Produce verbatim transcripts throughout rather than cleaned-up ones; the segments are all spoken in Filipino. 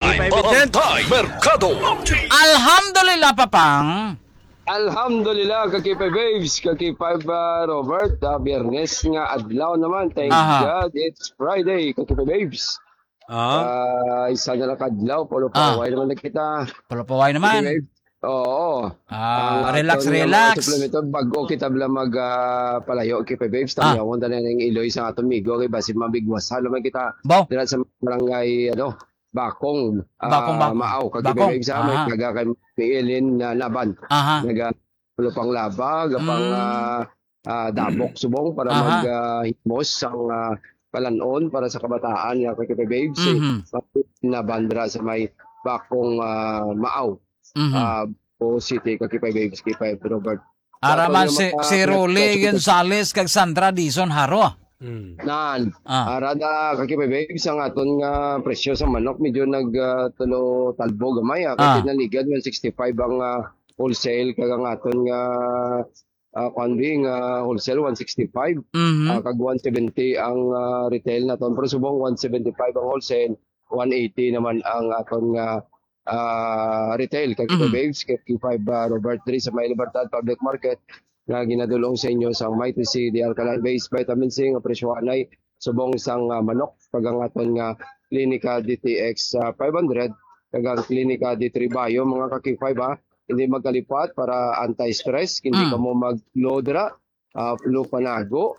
Time Barangay Mercado. Alhamdulillah, Papang. Alhamdulillah, kakipay babes, kakipay ba Robert, uh, biyernes nga adlaw naman, thank Aha. God, it's Friday, kakipay babes. Ah, Uh, isa na lang kadlaw, polo Ah. pa, naman na kita. Palapaway Kakipay naman. babes. Oo. Ah, Ang relax, aton nga relax. mga suplemento, bago kita bala mag uh, palayo, kakipay babes, Ah. tamiyawon ta na ng iloy sa atong migo, kay basin mabigwas, halo man kita, Bo. dira sa barangay, ano, Bakong, ah, Bakong, Bakong. Maaw, Bakong. kakipay babes, sa may Aha. taga kay Piilin na Laban. Aha. Naga pulo pang laba, gapang Mm. ah, ah, dabok subong para Aha. mag uh, hitmos ang ah, palanon para sa kabataan nga kay babes Mhm. na bandra sa may Bakong ah, Maaw. Mhm. Ah, o City kay babes kay Robert. Araman Ato si, yung mga- si Rolly Gonzales kag Sandra Dizon Haro. mm. Nan, Ah. arada kay babes ang aton nga presyo sa manok medyo nag ah, tulo talbo gamay ah. Ah. Kasi naligad one sixty-five ang ah, wholesale kag ang aton nga uh, kanbi nga wholesale one sixty-five. Mhm. Ah, kag one seventy ang ah, retail naton pero subong one seventy-five ang wholesale, one eighty naman ang aton nga ah, retail kag Mhm. babes kay five Robert Dre sa May Libertad Public Market nga ginadulong sa inyo sa Mighty C D Alkaline Base Vitamin C nga presyo anay subong isang ah, manok kag ang aton nga Clinica D T X ah, five hundred kag ang Clinica D three Bio mga kaki five ha hindi magkalipat para anti-stress hindi Mm. ka mo mag-low dra uh, low panago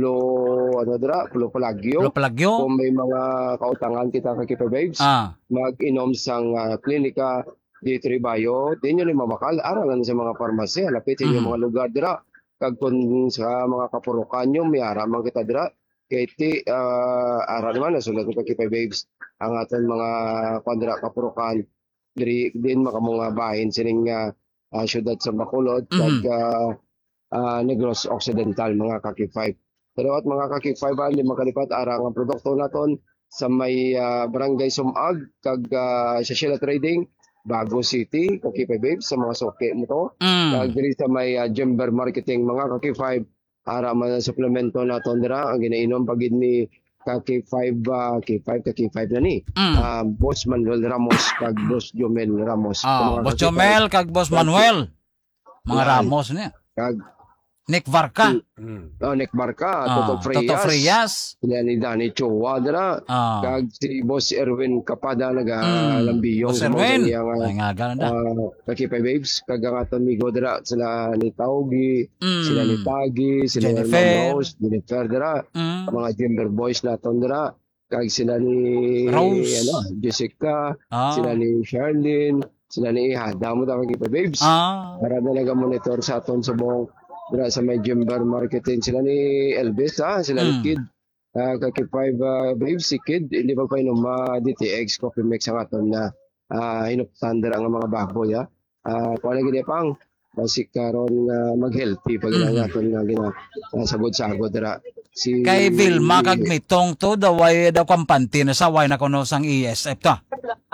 low ano dra low palagyo Lo palagyo. kung may mga kautangan kita kay Kipa Babes Ah. mag-inom sang uh, Clinica D three Bio din yun yung mamakal arangan sa mga parmasya lapit sa Mm. mga lugar dra kag kung sa mga kapurukan nyo may araman kita dra kay ti uh, aran naman nasulat ko kay Kipa Babes ang aton mga kwadra kapurukan diri din makamong bahin sining uh, uh, syudad sa Bacolod Mhm. kag uh, uh, Negros Occidental mga kaki five. Pero at mga kaki five ali makalipat arang ang produkto naton sa may uh, Barangay Sumag kag uh, sa Sheila Trading Bago City kaki five babes sa mga suki mo to. Kag Mm. diri sa may uh, Jember Marketing mga kaki five ara man ang suplemento naton dira ang ginainom pagid ni kaki five uh, kaki five kaki five na ni. Mm. Ah, Boss Manuel Ramos kag Boss Jomel Ramos. Ah, Mga Boss kaki Jomel kag Boss Manuel. Mga Yan. Ramos niya. five, kag Nick Varca. Mm. oh, Nick Barca, Ah, Toto Frias. Toto Frias. Sila ni Danny Chowa dira. Ah. Kag si Boss Erwin Kapada Mm. nagalambiyong Boss sa mga Erwin. iyang Ay nga ganun da. uh, kakipay babes kag ang aton migo dira sila ni Taugi, Mm. sila ni Tagi, sila ni Jennifer. Ma'am Rose, Jennifer dira. Mm. Ang mga Jimber Boys naton dira. Kag sila ni Rose. ano, Jessica, Ah. sila ni Charlene, sila ni Iha. Damo ta kakipay babes. Ah. Para na naga-monitor sa aton subong dira sa may Jimber Marketing sila ni Elvis ha sila ni Mm. Kid uh, kaki five uh, babes si Kid hindi pa pa inom uh, D T X coffee mix ang aton na uh, hinuptan dira ang mga baboy ha uh, kuha na gini pang basic karon nga mag-healthy pag Mhm. mm. naton nga gina uh, sagod-sagod dira si Kay Vilma kag Mitong to daway daw kampante na sa way na kuno sang E S F ta.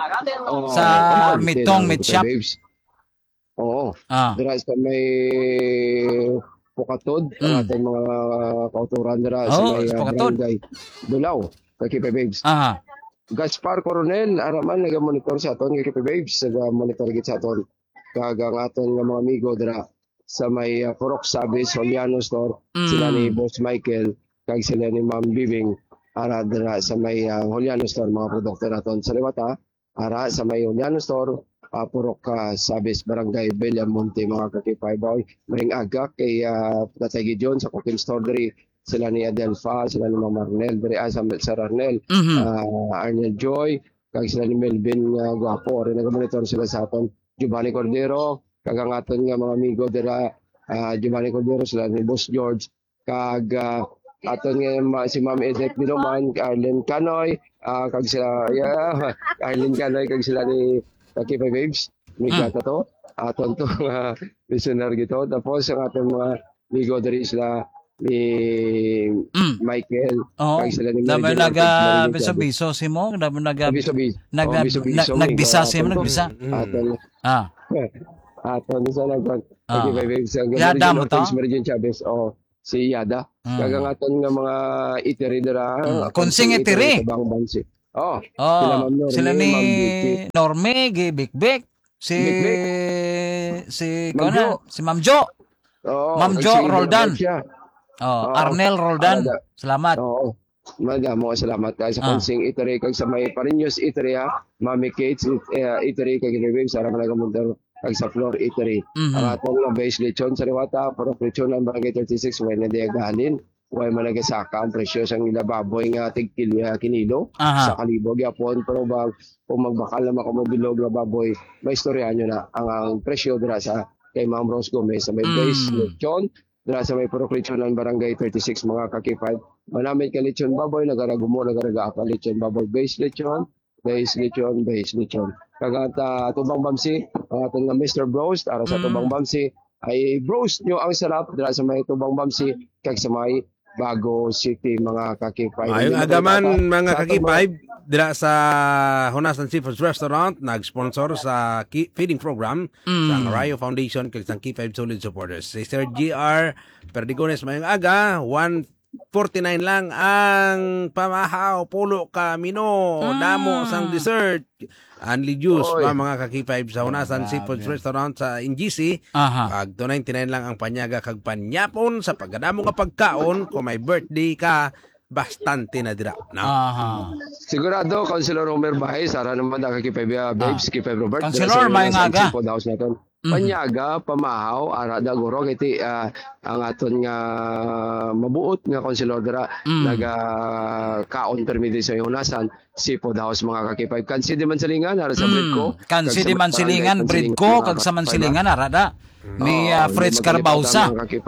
oh, sa kampante Mitong na, Meat kakipay Shop. babes. Oo Ah. dira sa may Pukatod ang Mm. ating mga kauturan dira sa Oh, may sa uh, Pukatod. barangay Dulaw kakipay babes. Aha. Gaspar Coronel araman naga-monitor sa aton kay Kipi Babes naga-monitor gid sa aton kag ang aton nga mga amigo dira sa may uh, Purok Sabis Soliano Store Mm. sila ni Boss Michael kag sila ni Ma'am Bibing ara dira sa may uh, Juliano Store mga produkto naton sa liwat ha ara sa may Juliano Store uh, Purok uh, Sabis Barangay Bellamonte mga kakipay boy maring aga kay uh, Tatay Gideon sa cooking store diri sila ni Adelfa sila ni Ma'am Arnel diri ah, sa sa Arnel Mhm. uh, Arnel Joy, kag sila ni Melvin uh, Guapo, rin nag-monitor sila sa aton, Giovanni Cordero, kag ang aton nga mga amigo dira, uh, Giovanni Cordero, sila ni Boss George, kag uh, aton nga ma- si Ma'am Edith Biloman, Arlen Canoy, uh, kag sila, yeah, Arlen Canoy, kag sila ni Kakipay Babes, may Mm. gata to, aton to mga listener gito, tapos ang aton mga amigo diri sila ni Mm. Michael, Oh. kag sila ni Dami Mary nag Jane, kag Marilyn biso-biso si mo, dami nag Biso-biso. nag Oh, biso-biso. nag- nagbisa si mo, Aton to. nagbisa. Mm. Aton, Ah. aton sa nagpag. Ah. Okay, baby. Sa Yada mo to? Mary Jane Chavez. O, si Yada. Mm. Kagang aton nga mga itiri dira. Mm. Aton Konsing si itiri. Sa Bang Bansi. Oh, Oh, sila Ma'am Norme, sila ni Ma'am Vicky. Norme, Gibik-Bik, si Bik-Bik. si Ma'am Kona, Jo. si Ma'am Jo. Oo, Ma'am kag Jo si Roldan. Siya. Oh, Oo. Arnel Roldan. Ah, Salamat. Oo. Madamo salamat kay sa Ah. Konsing Eatery kag sa may Parinyos Eatery ha. Mami Kate's uh, Eatery kag Review sa mga nagamunta kag sa Floor Eatery. Mhm. Ang atong nga base lechon sa Liwata, pero lechon ang Barangay thirty-six way na diagahalin. Way man nagasaka ang presyo sang ila baboy nga tig kilo kinilo Aha. sa kalibo gyapon, pero bag kung magbakal naman ko mobilog nga baboy, may istorya nyo na ang, ang presyo dira sa kay Ma'am Rose Gomez sa may Mm. base lechon dira sa may purok lechon ng Barangay thirty-six mga kakipad. Manamit ka lechon baboy, nagaragumo, nagaraga pa lechon baboy, base lechon, base lechon, base lechon. Kagata Tubang Bamsi, ang ating nga mister Bros, para sa Mm. Tubang Bamsi, ay bros nyo ang sarap dira sa may Tubang Bamsi, kag sa may Bago City, mga kakipay. Ayong agaman mga kakipay dira sa Hunasan Seafood Restaurant nag-sponsor sa ki- feeding program Mm. sa Arayo Foundation kag sa K five Solid Supporters. Si Sir G R Perdigones mayong aga one forty-nine lang ang pamahaw, pulo ka mino, Mm. damo sang dessert, only juice Oy. pa mga kakipay sa Hunasan Seafood Restaurant sa N G C. Aha. Kag two ninety-nine lang ang panyaga kag panyapon sa pagkadamo nga pagkaon kung may birthday ka bastante na dira. No? Aha. Sigurado, Councilor Romer Bahay, Sara naman na kakipay biya, babes, kipay Robert. Councilor, Dira sa may Hunasan ngaga. Seafood House naton. Mhm. Panyaga, pamahaw, arada guro kiti ah, ang aton nga mabuot nga konselor dira Mm. naga kaon permiti sa Hunasan Seafood House, mga kakipay. Kansi di man silingan ara sa Bridco. Mm. Kansi di man silingan, Bridco, kag sa man silingan, arada. Ni uh, Fritz Carbausa.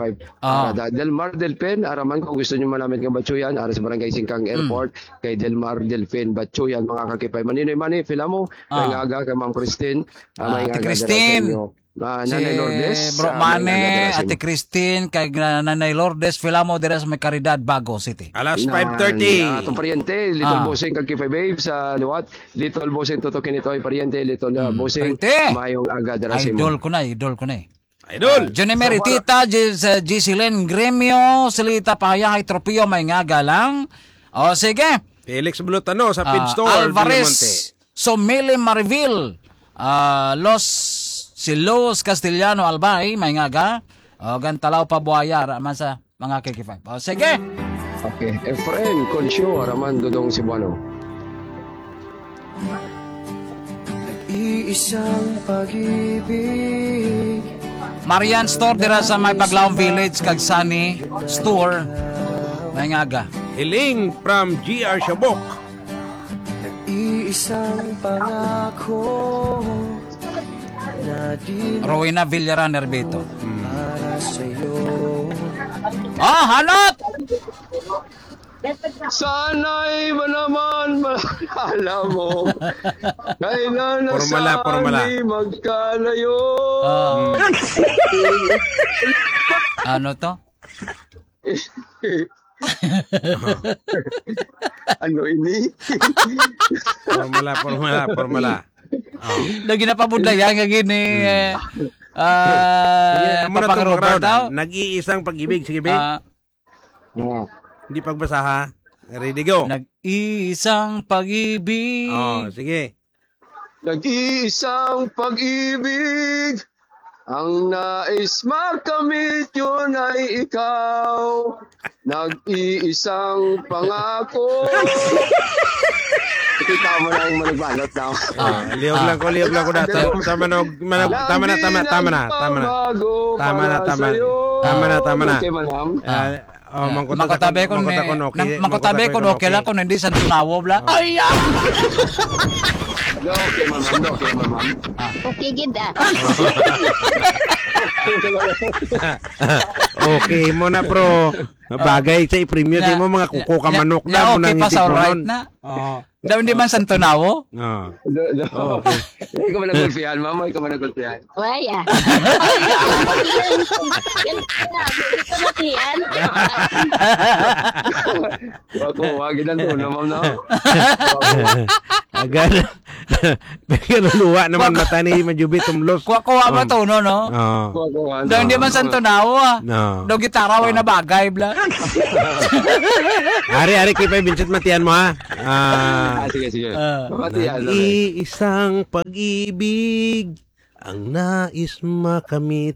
Ah. Uh, Delmar Delpen, araman kung gusto nyo malaman ng Batsuyan, ara sa Barangay Singkang Airport, kay Delmar Delpen, Batsuyan, mga kakipay. Maninoy mani, Filamo, Ah. may ngaga kay Ma'am Christine. Ah, may Ate ngaga Christine. dira sa inyo. Ah, Si Nanay Lourdes. Bro ah, may Mane, ngaga dira sa Ate inyo. Christine, kay Nanay Lourdes, Filamo, dira sa may Caridad, Bago City. Alas Nan, five thirty. ah, Itong pariente, Little Ah. Bossing kag Kipay Babe sa Liwat. Little Bossing tutukin ito ay pariente, Little uh, Bossing. Pariente. Mayong aga dira sa Idol inyo. ko na, idol ko na eh. Idol. Johnny Meritita, G C Len Gremio, Salita Pahayahay Tropio, may nga galang. O sige, Felix Blutano sa Ah, Pid Store. Villamonte. Alvarez, Somili Marivil, ah, Los, si Los Castellano Albay, may nga ga. O Gantalaw Pabuaya, raman sa mga kikifay. O sige, Okay. Efren Concio, Araman Dudong Cebuano. Iisang pag-ibig Marian Store, dira sa may Paglaong Village, kag Sunny Store, may nga ga. Hiling from G R Shabok. Iisang pangako na di Rowena Villaran Herbito. para sa'yo. Ah, hanot! Sana'y ba naman maalala mo kailan na Formala, formala. saan di magkalayo. Ah. Ano to? Ano ini? Formala, formala, formala. Oh. Lagi na pabudlayan nga gini. eh, Ah, Muna Papa itong Robert crowd. daw. Nag-iisang pag-ibig. Sige, babe. Ah, Ah, Hindi pagbasa ha. Ready, go. nag-iisang pag-ibig. Oh, sige. Nag-iisang pag-ibig, ang nais makamit yun ay ikaw. Nag-iisang pangako. Ito tama na yung managbalot na ako. Ah, liyog lang ko, liyog lang ko na. Tama, tama na, manog- tama na, tama, tama na, tama na. Tama na, tama na. Tama na, tama na. Okay, manam. Ah, oh, mangkuta Mangkotabe ko ni Mangkotabe ko okay lang kung hindi sa tunawo bla. Ay! ah! Okay, manam. Okay, manam. Okay, gid ah. Okay mo na, bro. Bagay sa i-premium din mo mga kuko ka manok na. na, mo okay nang pa sa itipunon. right na. Daw hindi man sa tunawo. Oh. Okay. Ikaw man nagulpihan, mama. Ikaw man nagulpihan. Why ah. Yan na, ito na tiyan. Ako, wagin na doon, ma'am na. Agad. Pero luwa naman mata ni Majubi tumlos. Kuha-kuha mo to, no, no? Oh. Kuha ko nga, Daw hindi no. man santo nao, ah. No. Daw gitara, way na bagay, bla. Ari, ari, kipay, Vincent, matiyan mo, ha? Ah, Ah, sige, sige. Ah. Pati yan. Nag-iisang pag-ibig ang nais makamit